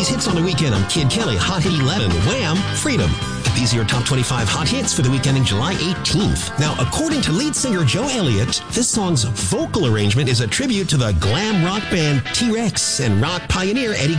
oldies hits on the weekend. I'm Kid Kelly. Hot Hit 11. Wham! Freedom. These are your top 25 hot hits for the weekend in July 18th. Now, according to lead singer Joe Elliott, this song's vocal arrangement is a tribute to the glam rock band T-Rex and rock pioneer Eddie